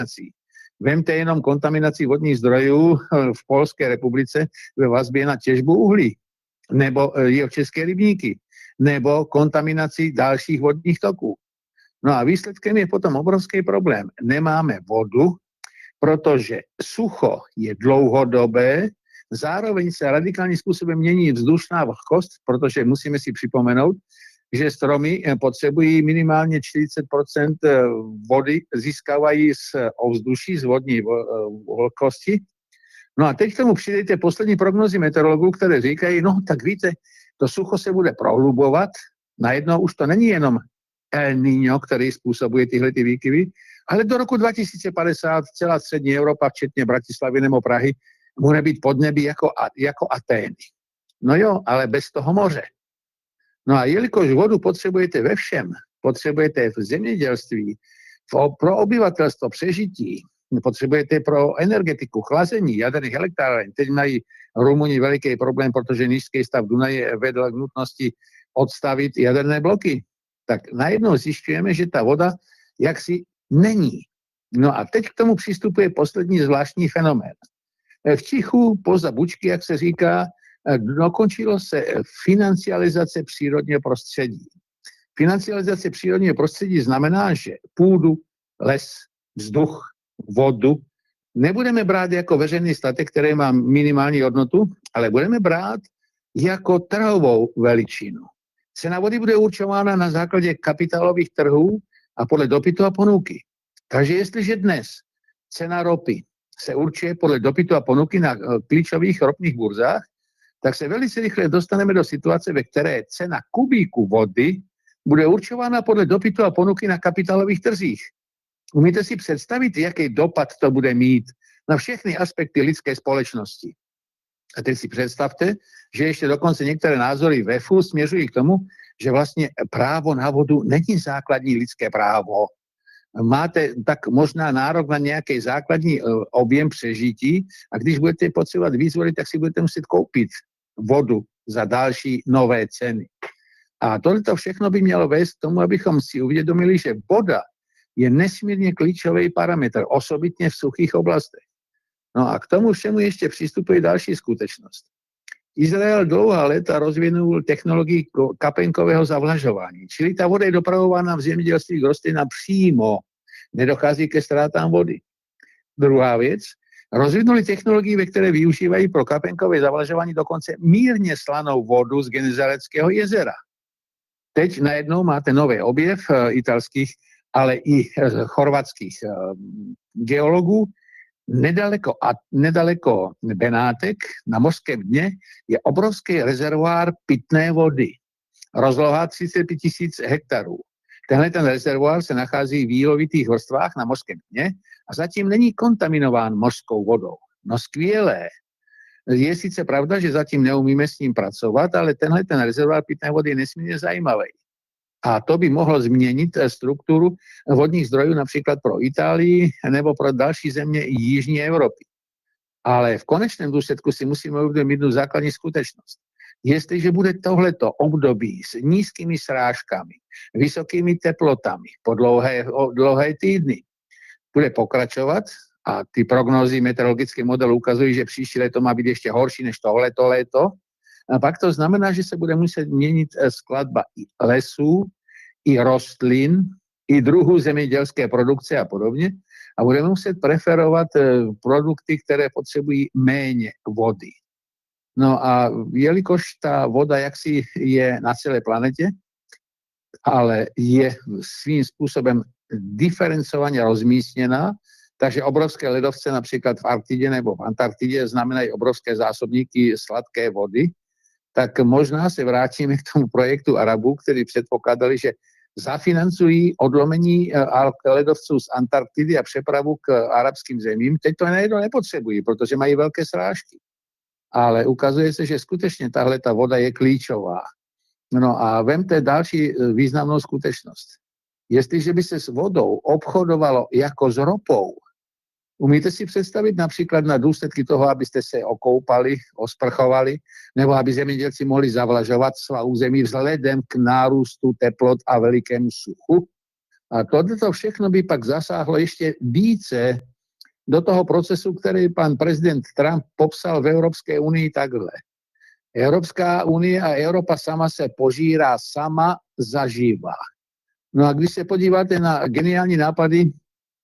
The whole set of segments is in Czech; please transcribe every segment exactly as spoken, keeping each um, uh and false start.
Vemte jenom kontaminaci vodních zdrojů v Polské republice ve vazbě na těžbu uhlí, nebo jihočeské rybníky, nebo kontaminaci dalších vodních toků. No a výsledkem je potom obrovský problém. Nemáme vodu, protože sucho je dlouhodobé, zároveň se radikálním způsobem mění vzdušná vlhkost, protože musíme si připomenout, že stromy potřebují minimálně čtyřicet procent vody, získávají z ovzduší, z vodní vlhkosti. No a teď k tomu přidejte poslední prognozy meteorologů, které říkají, no tak víte, to sucho se bude prohlubovat, najednou už to není jenom El Niño, který způsobuje tyhle ty výkyvy, ale do roku dva tisíce padesát celá střední Evropa, včetně Bratislavy nebo Prahy, bude být podnebí jako, jako Atény. No jo, ale bez toho moře. No a jelikož vodu potřebujete ve všem, potřebujete v zemědělství, pro obyvatelstvo přežití, potřebujete pro energetiku, chlazení jaderných elektráren. Teď mají Rumuni veliký problém, protože nízký stav Dunaje vedl k nutnosti odstavit jaderné bloky. Tak najednou zjišťujeme, že ta voda jaksi není. No a teď k tomu přistupuje poslední zvláštní fenomén. V tichu, poza bučky, jak se říká, dokončilo se financializace přírodního prostředí. Financializace přírodního prostředí znamená, že půdu, les, vzduch, vodu nebudeme brát jako veřejný statek, který má minimální hodnotu, ale budeme brát jako trhovou veličinu. Cena vody bude určována na základě kapitálových trhů a podle dopytu a ponuky. Takže jestliže dnes cena ropy se určuje podle dopytu a ponuky na klíčových ropných burzách, tak se velice rychle dostaneme do situace, ve které cena kubíku vody bude určována podle dopytu a ponuky na kapitálových trzích. Umíte si představit, jaký dopad to bude mít na všechny aspekty lidské společnosti? A teď si představte, že ještě dokonce některé názory ve fu směřují k tomu, že vlastně právo na vodu není základní lidské právo. Máte tak možná nárok na nějaký základní objem přežití a když budete potřebovat víc vody, tak si budete muset koupit vodu za další nové ceny. A tohle všechno by mělo vést k tomu, abychom si uvědomili, že voda je nesmírně klíčový parametr, osobitně v suchých oblastech. No a k tomu všemu ještě přistupuje další skutečnost. Izrael dlouhá léta rozvinul technologii kapenkového zavlažování, čili ta voda je dopravována v zemědělství k rostlinám přímo, nedochází ke ztrátám vody. Druhá věc, rozvinuli technologii, ve které využívají pro kapenkové zavlažování dokonce mírně slanou vodu z Genezareckého jezera. Teď najednou máte nový objev italských, ale i chorvatských geologů. Nedaleko, a, nedaleko Benátek na mořském dně je obrovský rezervoár pitné vody. Rozloha třicet pět tisíc hektarů. Tenhle ten rezervoár se nachází v jílovitých vrstvách na mořském dně a zatím není kontaminován mořskou vodou. No skvělé. Je sice pravda, že zatím neumíme s ním pracovat, ale tenhle ten rezervoár pitné vody je nesmírně zajímavý. A to by mohlo změnit strukturu vodních zdrojů například pro Itálii nebo pro další země jižní Evropy. Ale v konečném důsledku si musíme uvědomit jednu základní skutečnost. Jestliže bude tohleto období s nízkými srážkami, vysokými teplotami po dlouhé, dlouhé týdny bude pokračovat a ty prognózy meteorologické modelu ukazují, že příští léto má být ještě horší než tohleto léto, a pak to znamená, že se bude muset měnit skladba i lesů, i rostlin, i druhů zemědělské produkce a podobně. A budeme muset preferovat produkty, které potřebují méně vody. No a jelikož ta voda jaksi je na celé planetě, ale je svým způsobem diferencovaně rozmístěná, takže obrovské ledovce například v Arktidě nebo v Antarktidě znamenají obrovské zásobníky sladké vody, tak možná se vrátíme k tomu projektu Arabů, který předpokládali, že zafinancují odlomení ledovců z Antarktidy a přepravu k arabským zemím. Teď to najednou nepotřebují, protože mají velké srážky. Ale ukazuje se, že skutečně tahle ta voda je klíčová. No a vemte další významnou skutečnost. Jestliže by se s vodou obchodovalo jako s ropou, umíte si představit například na důsledky toho, abyste se okoupali, osprchovali, nebo aby zemědělci mohli zavlažovat svá území vzhledem k nárůstu teplot a velikému suchu? A toto všechno by pak zasáhlo ještě více do toho procesu, který pan prezident Trump popsal v Evropské unii takhle. Evropská unie a Evropa sama se požírá, sama zažívá. No a když se podíváte na geniální nápady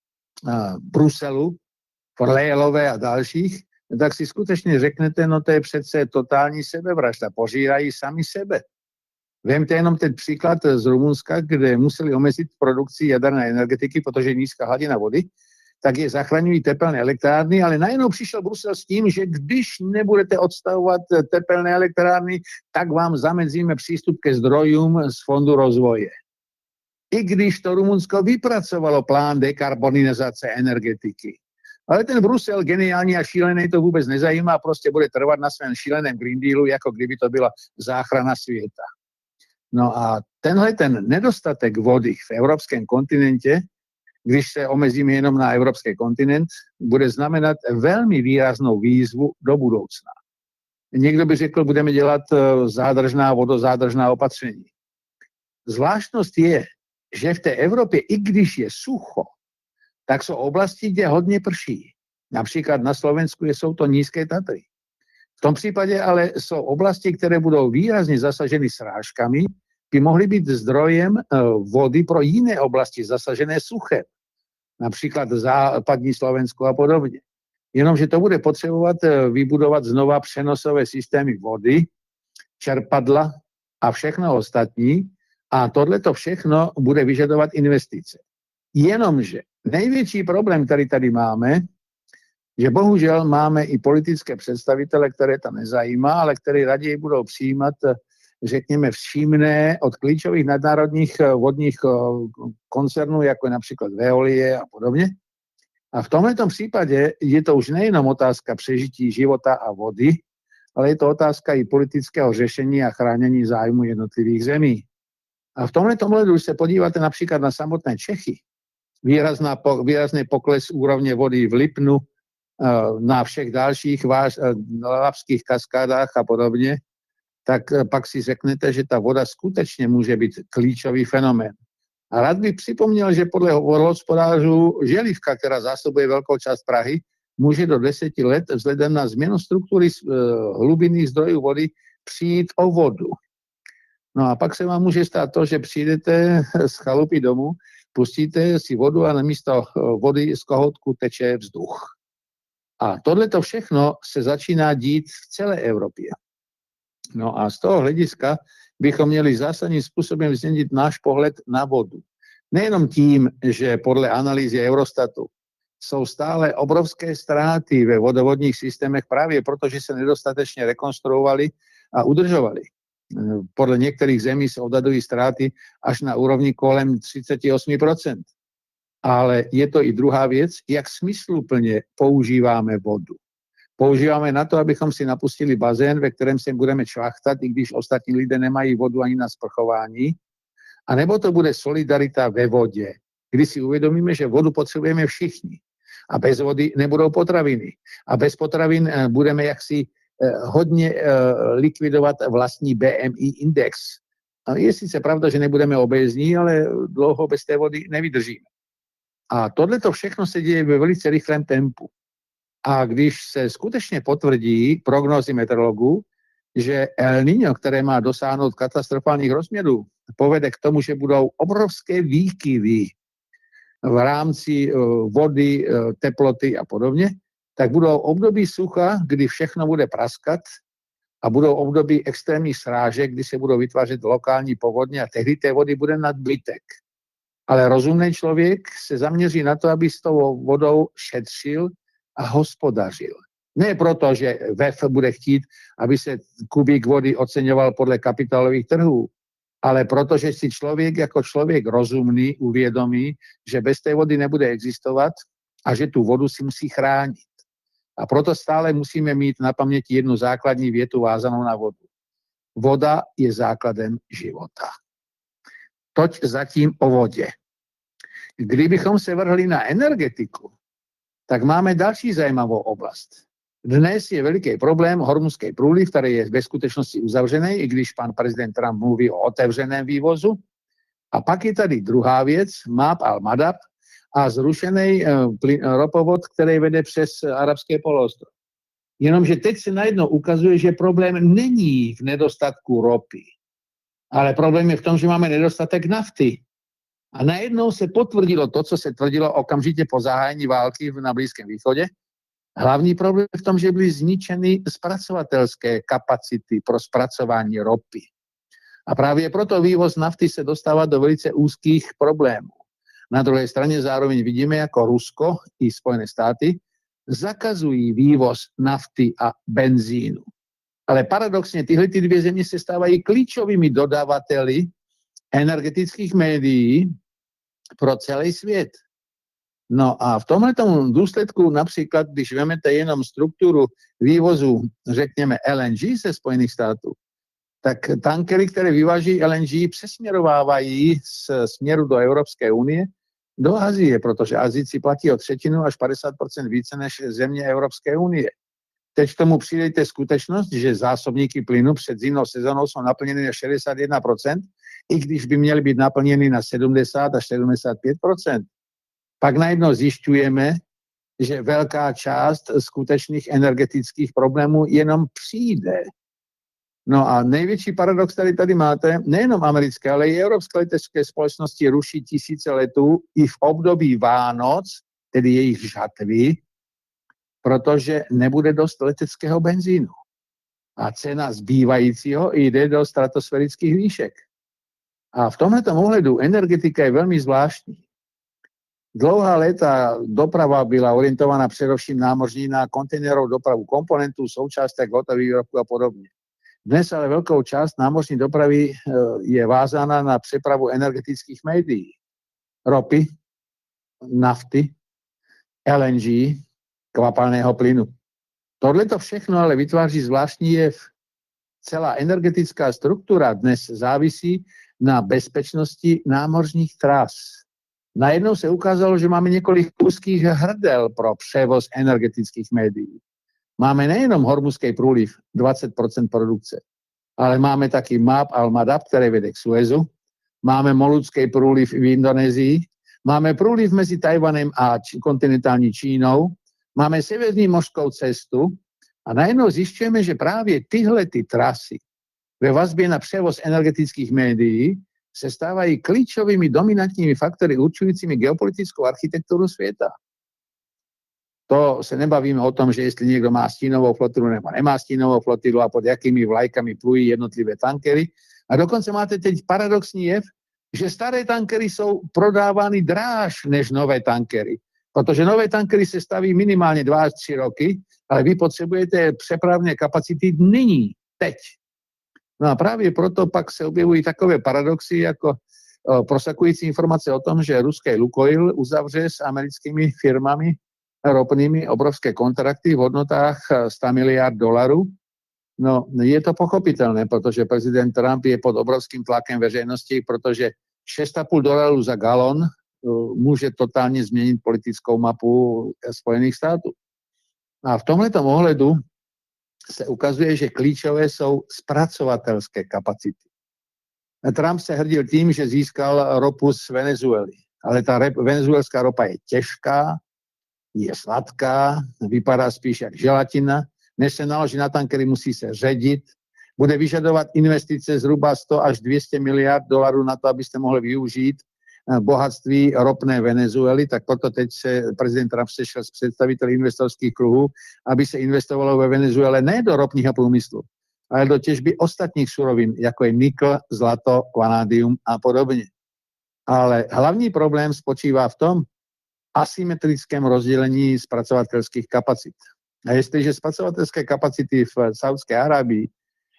Bruselu, Forlejlové a dalších, tak si skutečně řeknete, no to je přece totální sebevražda, požírají sami sebe. Vemte jenom ten příklad z Rumunska, kde museli omezit produkci jaderné energetiky, protože je nízká hladina vody, tak je zachraňují tepelné elektrárny, ale najednou přišel Brusel s tím, že když nebudete odstavovat tepelné elektrárny, tak vám zamedzíme přístup ke zdrojům z Fondu rozvoje. I když to Rumunsko vypracovalo plán dekarbonizace energetiky. Ale ten Brusel, geniální a šílený, to vůbec nezajímá, prostě bude trvat na svém šíleném Green Dealu, jako kdyby to byla záchrana světa. No a tenhle ten nedostatek vody v evropském kontinentě, když se omezíme jenom na evropský kontinent, bude znamenat velmi výraznou výzvu do budoucna. Někdo by řekl, budeme dělat zádržná, vodozádržná opatření. Zvláštnost je, že v té Evropě, i když je sucho, tak jsou oblasti, kde hodně prší. Například na Slovensku jsou to nízké Tatry. V tom případě ale jsou oblasti, které budou výrazně zasaženy srážkami, by mohly být zdrojem vody pro jiné oblasti zasažené suchem. Například západní Slovensko a podobně. Jenomže to bude potřebovat vybudovat znova přenosové systémy vody, čerpadla a všechno ostatní. A tohleto všechno bude vyžadovat investice. Jenomže největší problém, který tady máme, že bohužel máme i politické představitele, které to nezajímá, ale které raději budou přijímat, řekněme, všímné od klíčových nadnárodních vodních koncernů, jako je například Veolie a podobně. A v tomto případě je to už nejenom otázka přežití života a vody, ale je to otázka i politického řešení a chránění zájmu jednotlivých zemí. A v tomhle ohledu, když se podíváte například na samotné Čechy, výrazná, výrazný pokles úrovně vody v Lipnu, na všech dalších lapských kaskádách a podobně, tak pak si řeknete, že ta voda skutečně může být klíčový fenomén. A rád bych připomněl, že podle vodohospodářů želivka, která zásobuje velkou část Prahy, může do deseti let vzhledem na změnu struktury hlubinných zdrojů vody přijít o vodu. No a pak se vám může stát to, že přijdete z chalupy domů, pustíte si vodu a namísto vody z kohoutku teče vzduch. A tohleto všechno se začíná dít v celé Evropě. No a z toho hlediska bychom měli zásadním způsobem změnit náš pohled na vodu. Nejenom tím, že podle analýzy Eurostatu jsou stále obrovské ztráty ve vodovodních systémech právě proto, že se nedostatečně rekonstruovali a udržovali. Podle některých zemí se odhadují ztráty až na úrovni kolem třicet osm procent. Ale je to i druhá věc, jak smysluplně používáme vodu. Používáme na to, abychom si napustili bazén, ve kterém se budeme čvachtat, i když ostatní lidé nemají vodu ani na sprchování. A nebo to bude solidarita ve vodě, kdy si uvědomíme, že vodu potřebujeme všichni. A bez vody nebudou potraviny. A bez potravin budeme jaksi hodně likvidovat vlastní B M I index. A je sice pravda, že nebudeme obézní, ale dlouho bez té vody nevydržíme. A tohleto všechno se děje ve velice rychlém tempu. A když se skutečně potvrdí prognózy meteorologů, že El Niño, které má dosáhnout katastrofálních rozměrů, povede k tomu, že budou obrovské výkyvy v rámci vody, teploty a podobně, tak budou období sucha, kdy všechno bude praskat a budou období extrémních srážek, kdy se budou vytvářet lokální povodně a tehdy té vody bude nadbytek. Ale rozumný člověk se zaměří na to, aby s tou vodou šetřil a hospodařil. Ne proto, že V E F bude chtít, aby se kubík vody oceňoval podle kapitálových trhů, ale protože si člověk jako člověk rozumný uvědomí, že bez té vody nebude existovat a že tu vodu si musí chránit. A proto stále musíme mít na paměti jednu základní větu vázanou na vodu. Voda je základem života. Toť zatím o vodě. Kdybychom se vrhli na energetiku, tak máme další zajímavou oblast. Dnes je veliký problém Hormuzský průliv, který je ve skutečnosti uzavřený, i když pan prezident Trump mluví o otevřeném vývozu. A pak je tady druhá věc, Map al-Madab a zrušený ropovod, který vede přes arabské poloostrov. Jenomže teď se najednou ukazuje, že problém není v nedostatku ropy, ale problém je v tom, že máme nedostatek nafty. A najednou se potvrdilo to, co se tvrdilo okamžitě po zahájení války na Blízkém východě. Hlavní problém je v tom, že byly zničeny zpracovatelské kapacity pro zpracování ropy. A právě proto vývoz nafty se dostává do velice úzkých problémů. Na druhé straně zároveň vidíme, jako Rusko i Spojené státy zakazují vývoz nafty a benzínu. Ale paradoxně tyhle ty dvě země se stávají klíčovými dodavateli energetických médií pro celý svět. No a v tomhletom důsledku například, když vezmete jenom strukturu vývozu, řekněme L N G ze Spojených států, tak tankery, které vyváží L N G, přesměrovávají z směru do Evropské unie do Asie, protože Asíci platí o třetinu až padesát procent více než země Evropské unie. Teď k tomu přidejte skutečnost, že zásobníky plynu před zimnou sezónou jsou naplněny na šedesát jedna procent, i když by měly být naplněny na sedmdesát až sedmdesát pět procent. Pak najednou zjišťujeme, že velká část skutečných energetických problémů jenom přijde. No a největší paradox, který tady máte, nejenom americké, ale i evropské letecké společnosti ruší tisíce letů i v období Vánoc, tedy jejich žatvy, protože nebude dost leteckého benzínu. A cena zbývajícího jde do stratosférických výšek. A v tomto ohledu energetika je velmi zvláštní. Dlouhá léta doprava byla orientovaná především námořní na kontejnerovou dopravu komponentů, součástek, hotových výrobků a podobně. Dnes ale velkou část námořní dopravy je vázána na přepravu energetických médií. Ropy, nafty, L N G, kvapalného plynu. Tohle to všechno ale vytváří zvláštní jev. Celá energetická struktura dnes závisí na bezpečnosti námořních tras. Najednou se ukázalo, že máme několik úzkých hrdel pro převoz energetických médií. Máme nejenom Hormuzský průliv, dvacet procent produkce, ale máme taky Map al-Madab, který vede k Suezu, máme Moludský průliv v Indonésii, máme průliv mezi Tajvanem a kontinentální Čínou, máme severní mořskou cestu a najednou zjišťujeme, že právě tyhle ty trasy ve vazbě na převoz energetických médií se stávají klíčovými dominantními faktory určujícími geopolitickou architekturu světa. To se nebavíme o tom, že jestli někdo má stínovou flotilu nebo nemá stínovou flotilu a pod jakými vlajkami plují jednotlivé tankery. A dokonce máte teď paradoxní jev, že staré tankery jsou prodávány dráž než nové tankery. Protože nové tankery se staví minimálně dva až tři roky, ale vy potřebujete přepravné kapacity nyní, teď. No a právě proto pak se objevují takové paradoxy, jako o, prosakující informace o tom, že ruský Lukoil uzavře s americkými firmami ropnými obrovské kontrakty v hodnotách sto miliard dolarů. No, je to pochopitelné, protože prezident Trump je pod obrovským tlakem veřejnosti, protože šest a půl dolarů za galon může totálně změnit politickou mapu Spojených států. A v tomhletom ohledu se ukazuje, že klíčové jsou zpracovatelské kapacity. Trump se hrdil tím, že získal ropu z Venezuely, ale ta venezuelská ropa je těžká, je sladká, vypadá spíš jak želatina, než se naloží na tankery, musí se ředit, bude vyžadovat investice zhruba sto až dvě stě miliard dolarů na to, abyste mohli využít bohatství ropné Venezuely, tak proto teď se prezident Trump sešel s představiteli investorských kruhů, aby se investovalo ve Venezuele ne do ropního průmyslu, ale do těžby ostatních surovin, jako je nikl, zlato, vanádium a podobně. Ale hlavní problém spočívá v tom asymetrickém rozdělení zpracovatelských kapacit. A jestliže zpracovatelské kapacity v Saudské Arábii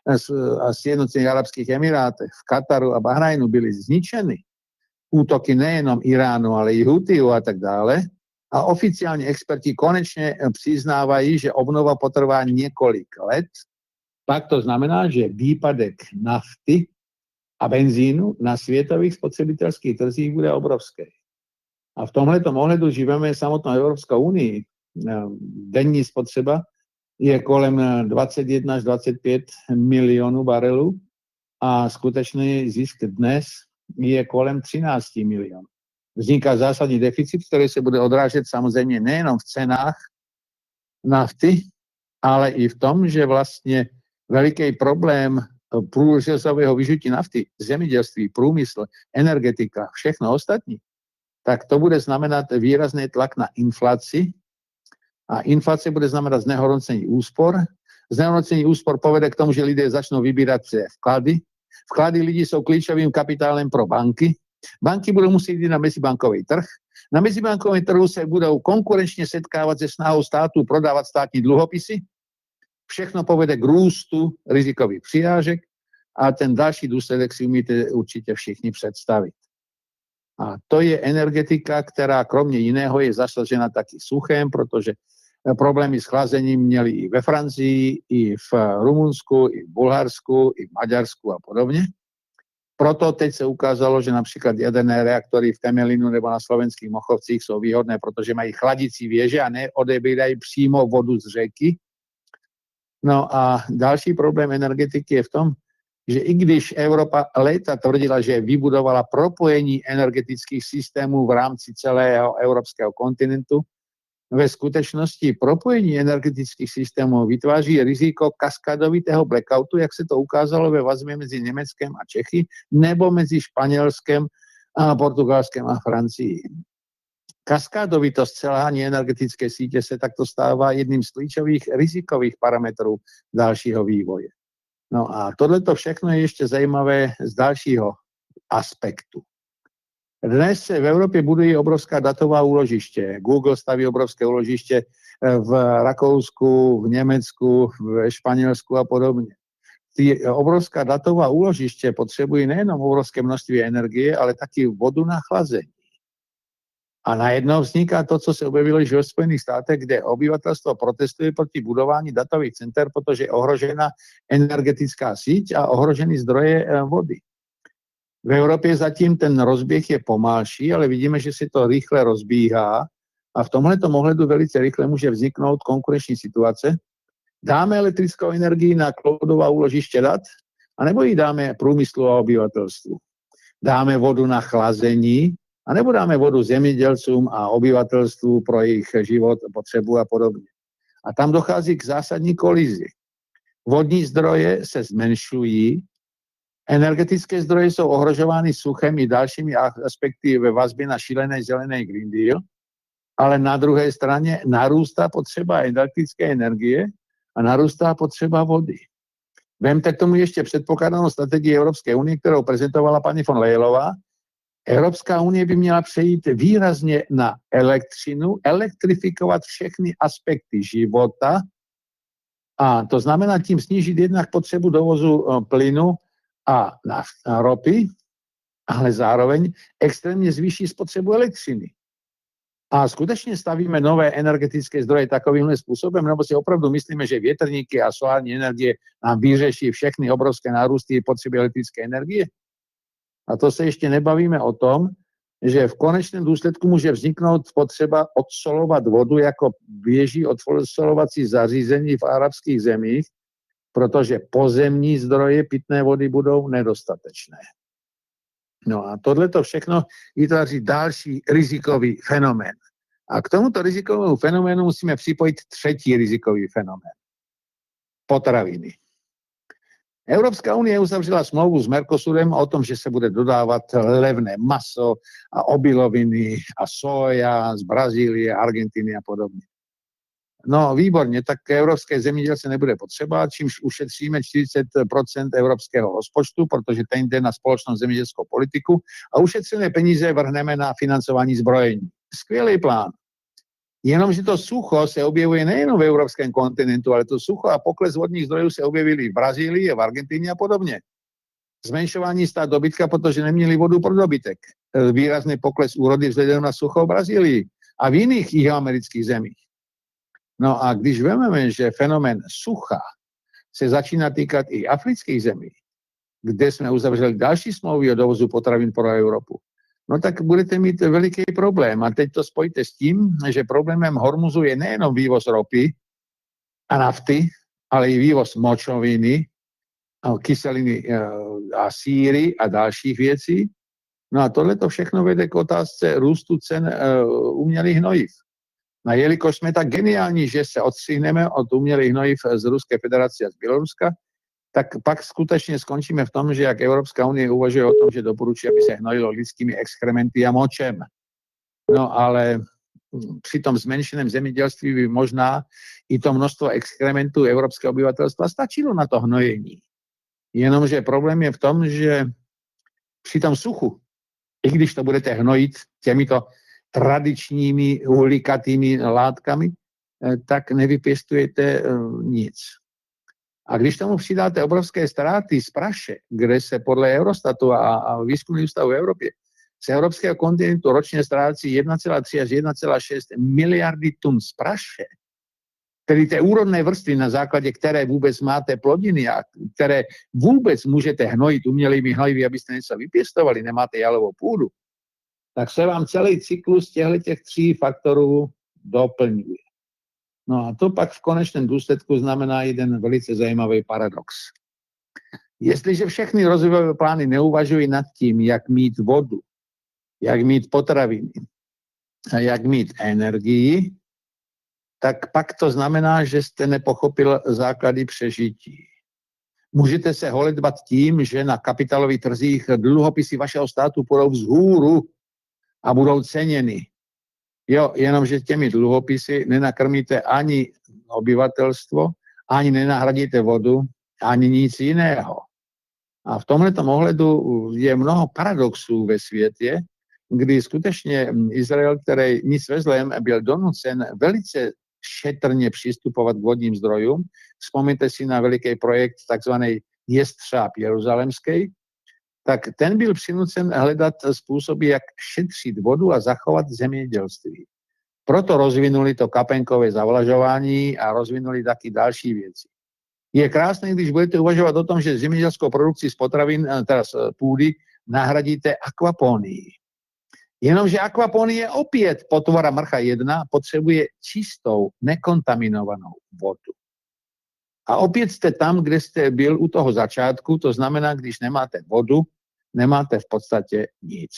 a Sjednocených arabských emirátech, v Kataru a Bahrajnu byly zničeny, útoky nejenom Iránu, ale i Hutiů a tak dále. A oficiálně experti konečně přiznávají, že obnova potrvá několik let. Pak to znamená, že výpadek nafty a benzínu na světových spotřebitelských trzích bude obrovský. A v tomhletom ohledu žijeme samotnou Evropskou unii. Denní spotřeba je kolem dvacet jedna až dvacet pět milionů barelů a skutečný zisk dnes je kolem třináct miliónov. Vzniká zásadní deficit, který se bude odrážet samozřejmě nejenom v cenách nafty, ale i v tom, že vlastně veliký problém průřezového vyžití nafty, zemědělství, průmysl, energetika, všechno ostatní, tak to bude znamenat výrazný tlak na inflaci a inflace bude znamenat znehodnocení úspor. Znehodnocení úspor povede k tomu, že lidé začnou vybírat své vklady. Vklady lidí jsou klíčovým kapitálem pro banky. Banky budou muset jít na mezibankový trh. Na mezibankovém trhu se budou konkurenčně setkávat se snahou státu prodávat státní dluhopisy. Všechno povede k růstu rizikových přirážek a ten další důsledek si umíte určitě všichni představit. A to je energetika, která kromě jiného je zasažena taky suchem, protože problémy s chlazením měli i ve Francii, i v Rumunsku, i v Bulharsku, i v Maďarsku a podobně. Proto teď se ukázalo, že například jaderné reaktory v Temelínu nebo na slovenských Mochovcích jsou výhodné, protože mají chladicí věže a neodebírají přímo vodu z řeky. No a další problém energetiky je v tom, že i když Evropa léta tvrdila, že vybudovala propojení energetických systémů v rámci celého evropského kontinentu, ve skutečnosti propojení energetických systémů vytváří riziko kaskadovitého blackoutu, jak se to ukázalo ve vazbě mezi Německem a Čechy, nebo mezi Španělskem, a Portugalskem a Francií. Kaskádovitost selhání energetické sítě se takto stává jedním z klíčových rizikových parametrů dalšího vývoje. No a tohleto všechno je ještě zajímavé z dalšího aspektu. Dnes se v Evropě budují obrovská datová úložiště. Google staví obrovské úložiště v Rakousku, v Německu, v Španělsku a podobně. Ty obrovská datová úložiště potřebují nejenom obrovské množství energie, ale taky vodu na chlazení. A najednou vzniká to, co se objevilo již ve Spojených státech, kde obyvatelstvo protestuje proti budování datových center, protože je ohrožena energetická síť a ohrožený zdroje vody. V Evropě zatím ten rozběh je pomalší, ale vidíme, že se to rychle rozbíhá a v tomhletom ohledu velice rychle může vzniknout konkurenční situace. Dáme elektrickou energii na cloudová úložiště dat, anebo ji dáme průmyslu a obyvatelstvu. Dáme vodu na chlazení, anebo dáme vodu zemědělcům a obyvatelstvu pro jejich život, potřebu a podobně. A tam dochází k zásadní kolizi. Vodní zdroje se zmenšují, energetické zdroje jsou ohrožovány suchem i dalšími aspekty ve vazbě na šílený zelený Green Deal, ale na druhé straně narůstá potřeba elektrické energie a narůstá potřeba vody. Vemte k tomu ještě předpokládanou strategii Evropské unie, kterou prezentovala paní von Leyenová. Evropská unie by měla přejít výrazně na elektřinu, elektrifikovat všechny aspekty života a to znamená tím snížit jednak potřebu dovozu plynu a ropy, ale zároveň extrémně zvýší spotřebu elektřiny. A skutečně stavíme nové energetické zdroje takovýmhle způsobem, nebo si opravdu myslíme, že větrníky a solární energie nám vyřeší všechny obrovské nárůsty potřeby elektrické energie? A to se ještě nebavíme o tom, že v konečném důsledku může vzniknout potřeba odsolovat vodu, jako běží odsolovací zařízení v arabských zemích, protože pozemní zdroje pitné vody budou nedostatečné. No a tohleto všechno vytváří další rizikový fenomén. A k tomuto rizikovému fenoménu musíme připojit třetí rizikový fenomén. Potraviny. Evropská unie uzavřela smlouvu s Mercosurem o tom, že se bude dodávat levné maso a obiloviny a soja z Brazílie, Argentiny a podobně. No výborně, tak evropské zemědělce nebude potřeba, čímž ušetříme čtyřicet procent evropského rozpočtu, protože ten jde na společnou zemědělskou politiku a ušetřené peníze vrhneme na financování zbrojení. Skvělý plán. Jenomže to sucho se objevuje nejen v evropském kontinentu, ale to sucho a pokles vodních zdrojů se objevily v Brazílii, v Argentině a podobně. Zmenšování stát dobytka, protože neměli vodu pro dobytek. Výrazný pokles úrody vzhledem na sucho v Brazílii a v jiných jihoamerických zemích. No a když vezmeme, že fenomén sucha se začíná týkat i afrických zemí, kde jsme uzavřeli další smlouvy o dovozu potravin pro Evropu, no tak budete mít veliký problém. A teď to spojte s tím, že problémem Hormuzu je nejenom vývoz ropy a nafty, ale i vývoz močoviny, kyseliny a síry a dalších věcí. No a tohle to všechno vede k otázce růstu cen uh, umělých hnojiv. No a jelikož jsme tak geniální, že se odstřihneme od umělých hnojiv z Ruské federace a z Běloruska, tak pak skutečně skončíme v tom, že jak Evropská unie uvažuje o tom, že doporučí, aby se hnojilo lidskými exkrementy a močem. No ale při tom zmenšeném zemědělství by možná i to množstvo exkrementů evropského obyvatelstva stačilo na to hnojení. Jenomže problém je v tom, že při tom suchu, i když to budete hnojit těmito tradičními uhlíkatými látkami, tak nevypěstujete nic. A když tomu přidáte obrovské ztráty z praše, kde se podle Eurostatu a, a výzkumných ústavů v Evropě z evropského kontinentu ročně ztrácí jedna celá tři až jedna celá šest miliardy tun z praše, tedy té úrodné vrstvy, na základě které vůbec máte plodiny a které vůbec můžete hnojit umělými hnojivy, abyste něco vypěstovali, nemáte jalovou půdu, tak se vám celý cyklus těchto tří faktorů doplňuje. No a to pak v konečném důsledku znamená jeden velice zajímavý paradox. Jestliže všechny rozvojové plány neuvažují nad tím, jak mít vodu, jak mít potraviny a jak mít energii, tak pak to znamená, že jste nepochopil základy přežití. Můžete se holedbat tím, že na kapitálových trzích dluhopisy vašeho státu půjdou vzhůru a budou ceněny. Jo, jenomže těmi dluhopisy nenakrmíte ani obyvatelstvo, ani nenahradíte vodu, ani nic jiného. A v tomhletom ohledu je mnoho paradoxů ve světě, kdy skutečně Izrael, který nic ve zlém, byl donucen velice šetrně přistupovat k vodním zdrojům. Vzpomněte si na veliký projekt takzvaný Jestřáb jeruzalemský, tak ten byl přinucen hledat způsoby, jak šetřit vodu a zachovat zemědělství. Proto rozvinuli to kapenkové zavlažování a rozvinuli taky další věci. Je krásné, když budete uvažovat o tom, že zemědělskou produkci z potravin, teda z půdy, nahradíte akvaponii. Jenomže akvaponie je opět potvora mrcha jedna, potřebuje čistou, nekontaminovanou vodu. A opět jste tam, kde jste byl u toho začátku, to znamená, když nemáte vodu, nemáte v podstatě nic.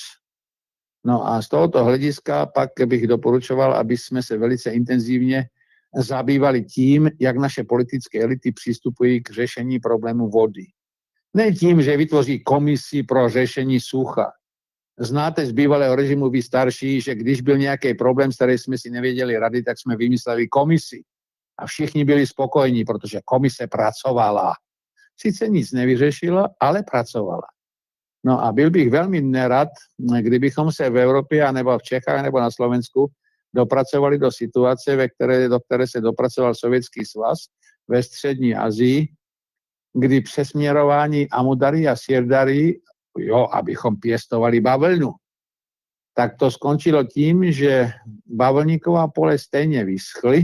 No a z tohoto hlediska pak bych doporučoval, aby jsme se velice intenzivně zabývali tím, jak naše politické elity přistupují k řešení problému vody. Ne tím, že vytvoří komisi pro řešení sucha. Znáte z bývalého režimu vy starší, že když byl nějaký problém, s kterým jsme si nevěděli rady, tak jsme vymysleli komisi. A všichni byli spokojení, protože komise pracovala. Sice nic nevyřešila, ale pracovala. No a byl bych velmi nerad, kdybychom se v Evropě, nebo v Čechách, nebo na Slovensku dopracovali do situace, ve které, do které se dopracoval Sovětský svaz ve střední Asii, kdy přesměrování Amudary a Sirdary, jo, abychom pěstovali bavlnu, tak to skončilo tím, že bavlníková pole stejně vyschly,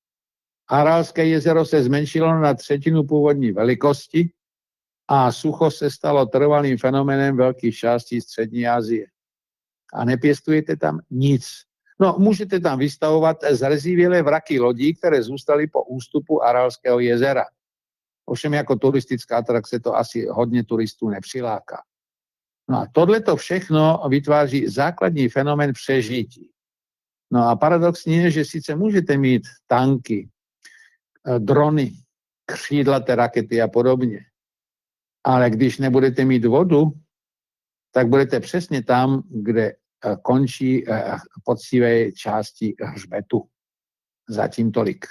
Aralské jezero se zmenšilo na třetinu původní velikosti a sucho se stalo trvalým fenoménem velkých částí střední Asie. A nepěstujete tam nic. No, můžete tam vystavovat zrezivělé vraky lodí, které zůstaly po ústupu Aralského jezera. Ovšem jako turistická atrakce to asi hodně turistů nepřiláká. No a tohleto všechno vytváří základní fenomén přežití. No a paradoxně je, že sice můžete mít tanky, drony, křídlaté rakety a podobně, ale když nebudete mít vodu, tak budete přesně tam, kde končí poctivé části hřbetu. Zatím tolik.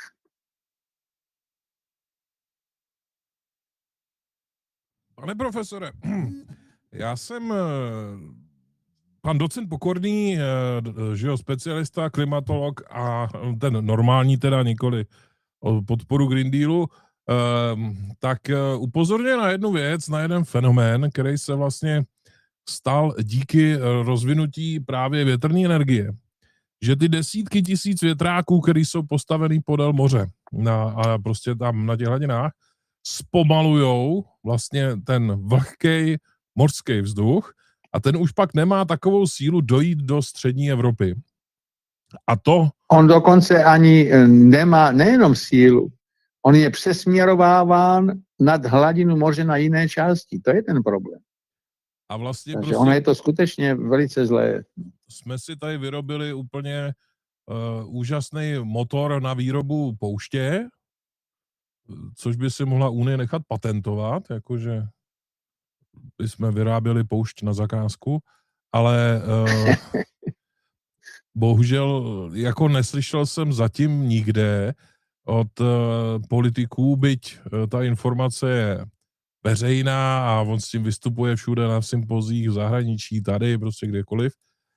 Pane profesore, já jsem pan docent Pokorný, že jo, specialista, klimatolog a ten normální teda, nikoli o podporu Green Dealu, tak upozorňuje na jednu věc, na jeden fenomén, který se vlastně stal díky rozvinutí právě větrné energie. Že ty desítky tisíc větráků, které jsou postavený podél moře na, a prostě tam na těch hladinách, zpomalujou vlastně ten vlhký mořský vzduch a ten už pak nemá takovou sílu dojít do střední Evropy. A to... On dokonce ani nemá nejenom sílu, on je přesměrováván nad hladinu moře na jiné části. To je ten problém. A vlastně Takže prostě ono je to skutečně velice zlé. jsme si tady vyrobili úplně uh, úžasný motor na výrobu pouště, což by si mohla Unie nechat patentovat, jakože by jsme vyráběli poušť na zakázku, ale uh, bohužel jako neslyšel jsem zatím nikde od uh, politiků, byť uh, ta informace je veřejná a on s tím vystupuje všude na sympozích v zahraničí, tady, prostě kdekoliv.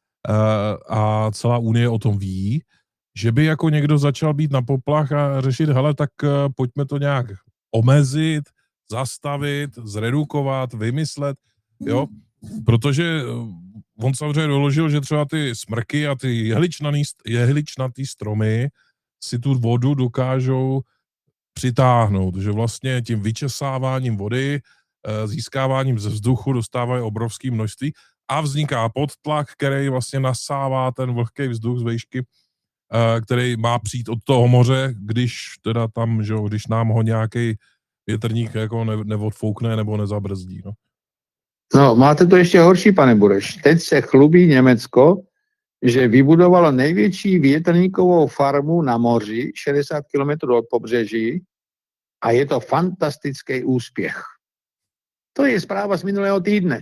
Uh, a celá Unie o tom ví, že by jako někdo začal být na poplach a řešit, hele, tak uh, pojďme to nějak omezit, zastavit, zredukovat, vymyslet, jo, protože uh, on samozřejmě doložil, že třeba ty smrky a ty jehličnatý, jehličnatý stromy si tu vodu dokážou přitáhnout, že vlastně tím vyčesáváním vody, získáváním ze vzduchu dostávají obrovské množství a vzniká podtlak, který vlastně nasává ten vlhký vzduch z výšky, který má přijít od toho moře, když teda tam, že když nám ho nějaký větrník jako ne, neodfoukne nebo nezabrzdí. No. no, máte to ještě horší, pane Bureš. Teď se chlubí Německo, že vybudovalo největší větrníkovou farmu na moři, šedesát kilometrů od pobřeží, a je to fantastický úspěch. To je zpráva z minulého týdne.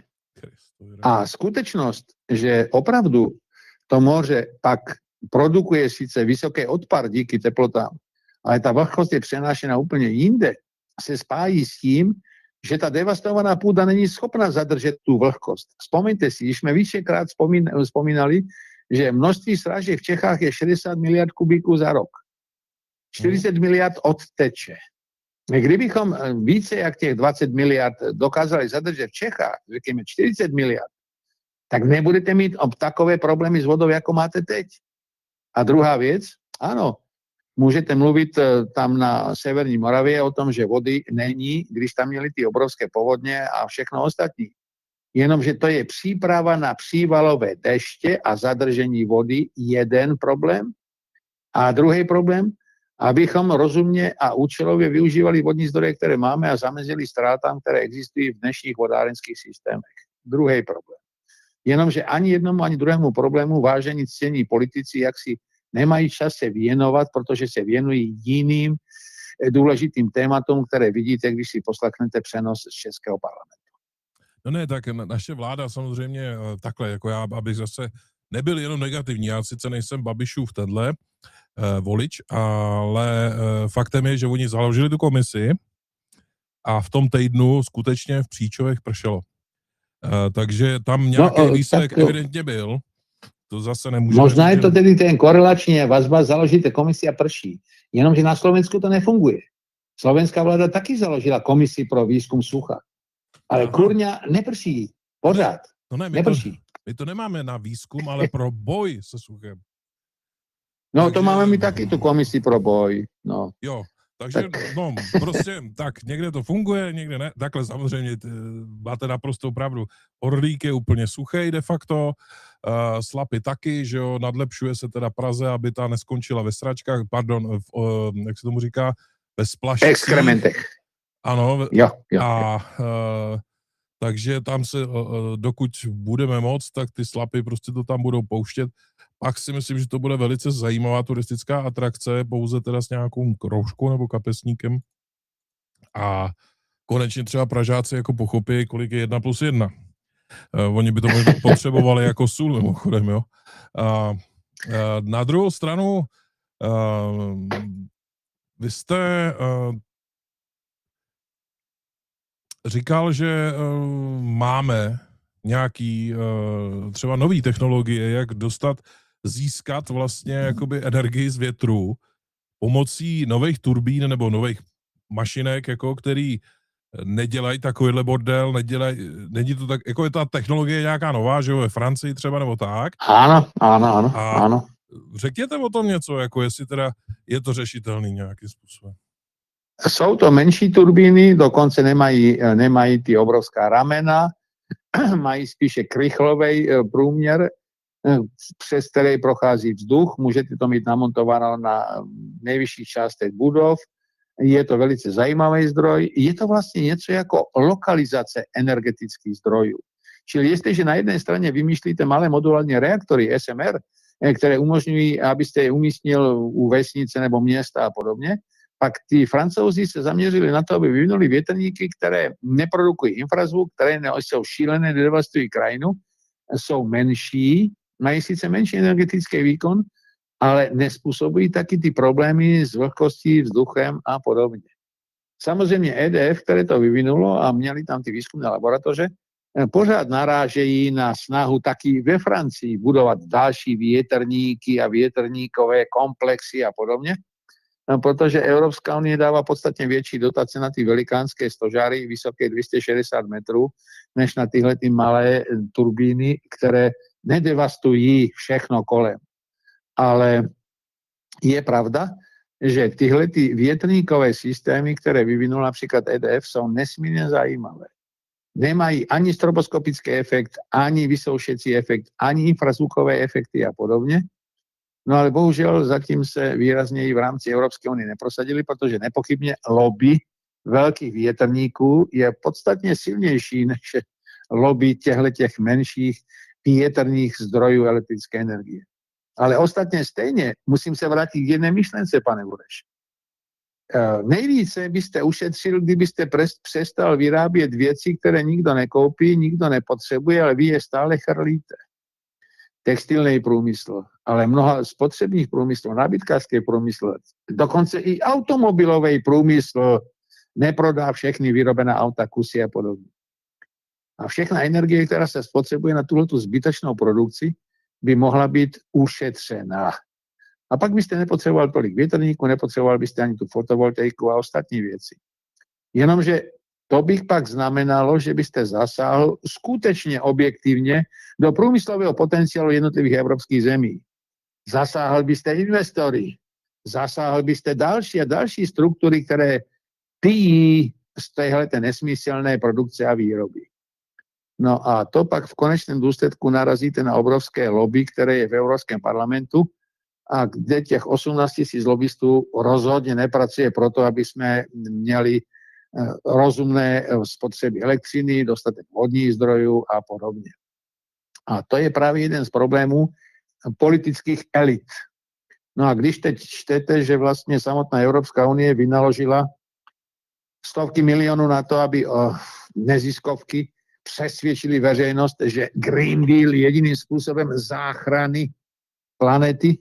A skutečnost, že opravdu to moře pak produkuje sice vysoký odpar díky teplotám, ale ta vlhkost je přenášena úplně jinde, se spájí s tím, že ta devastovaná půda není schopna zadržet tu vlhkost. Vzpomeňte si, když jsme vícekrát vzpomínali, že množství srážek v Čechách je šedesát miliard kubíků za rok. čtyřicet miliard odteče. Kdybychom více jak těch dvacet miliard dokázali zadržet v Čechách, řekněme čtyřicet miliard, tak nebudete mít takové problémy s vodou, jako máte teď. A druhá věc, ano, můžete mluvit tam na severní Moravě o tom, že vody není, když tam měli ty obrovské povodně a všechno ostatní. Jenomže to je příprava na přívalové deště a zadržení vody, jeden problém. A druhý problém, abychom rozumně a účelově využívali vodní zdroje, které máme a zamezili ztrátám, které existují v dnešních vodárenských systémech. Druhý problém. Jenomže ani jednomu, ani druhému problému vážení ctění politici, jak si nemají čas se věnovat, protože se věnují jiným důležitým tématům, které vidíte, když si poslechnete přenos z Českého parlamentu. No ne, tak naše vláda samozřejmě takhle, jako já, abych zase nebyl jenom negativní, já sice nejsem Babišův tenhle eh, volič, ale eh, faktem je, že oni založili tu komisi a v tom týdnu skutečně v Příčovech pršelo. Eh, takže tam nějaký no, výsledek tak, evidentně byl. To zase nemůžeme... Možná je to tedy ten korelační vazba, založíte komisi a prší. Jenomže na Slovensku to nefunguje. Slovenská vláda taky založila komisi pro výzkum sucha. Ale Aha. kurňa neprší. Pořád. No ne, my neprší. To, my to nemáme na výzkum, ale pro boj se suchem. No takže... to máme my taky tu komisi pro boj. No. Jo, takže tak. no prostě tak někde to funguje, někde ne. Takhle samozřejmě t, máte naprostou pravdu. Orlík je úplně suchý de facto, uh, Slapy taky, že jo, nadlepšuje se teda Praze, aby ta neskončila ve sračkách, pardon, v, uh, jak se tomu říká, ve splašcích. Exkrementech. Ano, jo, jo, a uh, takže tam se, uh, dokud budeme moc, tak ty Slapy prostě to tam budou pouštět. Pak si myslím, že to bude velice zajímavá turistická atrakce, pouze teda s nějakou kroužkou nebo kapesníkem. A konečně třeba Pražáci jako pochopí, kolik je jedna plus jedna. Uh, oni by to možná potřebovali jako sůl mimochodem, jo. Uh, uh, na druhou stranu, uh, vy jste uh, říkal, že uh, máme nějaký uh, třeba nový technologie, jak dostat, získat vlastně jakoby energii z větru pomocí nových turbín nebo nových mašinek, jako který nedělají takovýhle bordel, nedělají, není to tak, jako je ta technologie nějaká nová, že jo, ve Francii třeba nebo tak. Ano, ano, ano, A ano. řekněte o tom něco, jako jestli teda je to řešitelný nějakým způsobem. Jsou to menší turbíny, dokonce nemají, nemají ty obrovská ramena, mají spíše krychlový průměr, přes který prochází vzduch, můžete to mít namontováno na nejvyšších částech budov, je to velice zajímavý zdroj, je to vlastně něco jako lokalizace energetických zdrojů. Čili jestliže na jednej strane vymýšlíte malé modulárne reaktory es em er, ktoré umožňujú, aby ste umístnil u vesnice nebo miesta a podobne, pak tí Francouzi sa zamierili na to, aby vyvinuli vietrníky, ktoré neprodukujú infrazvuk, ktoré sú šílené, devastujú krajinu, sú menší, majú síce menší energetický výkon, ale nespôsobujú taký tí problémy s vlhkostí, vzduchem a podobne. Samozrejme é dé ef, ktoré to vyvinulo a měli tam tí výskumné laboratoře, pořád narážejí na snahu taky ve Francii budovat další větrníky a větrníkové komplexy a podobne, protože Európska unie dáva podstatne väčší dotace na tie velikánske stožáry vysoké dvestošesťdesiat metrov, než na tyhle ty malé turbíny, ktoré nedevastují všechno kolem. Ale je pravda, že tyhle ty větrníkové systémy, ktoré vyvinul napríklad é dé ef, sú nesmierne zajímavé. Nemají ani stroboskopický efekt, ani vysoušecí efekt, ani infrazvukové efekty a podobne. No ale bohužiaľ zatím sa výrazne i v rámci Európskej únie neprosadili, pretože nepochybne lobby veľkých vietrníků je podstatne silnejší než lobby těchto menších vietrných zdrojů elektrické energie. Ale ostatne stejne musím sa vrátiť k jednej myšlence, pane Bureš. Nejvíce byste ušetřil, kdybyste přestal vyrábět věci, které nikdo nekoupí, nikdo nepotřebuje, ale vy je stále chrlíte. Textilný průmysl, ale mnoha spotřebních průmyslů, nábytkářský průmysl, dokonce i automobilový průmysl neprodá všechny vyrobené auta, kusy a podobně. A všechna energie, která se spotřebuje na tuhletu zbytečnou produkci, by mohla být ušetřená. A pak byste nepotřeboval tolik větrníků, nepotřeboval byste ani tu fotovoltaiku a ostatní věci. Jenomže to bych pak znamenalo, že byste zasáhl skutečně objektivně do průmyslového potenciálu jednotlivých evropských zemí. Zasáhl byste investory, zasáhl byste další a další struktury, které pijí z téhleté nesmyslné produkce a výroby. No a to pak v konečném důsledku narazíte na obrovské lobby, které je v Európském parlamentu, a kde těch osemnásť tisíc lobbystů rozhodně nepracuje proto, aby jsme měli rozumné spotřeby elektřiny, dostatek vodních zdrojů a podobně. A to je právě jeden z problémů politických elit. No a když teď čtete, že vlastně samotná Európska unie vynaložila stovky milionů na to, aby neziskovky přesvědčili veřejnost, že Green Deal je jediným způsobem záchrany planety,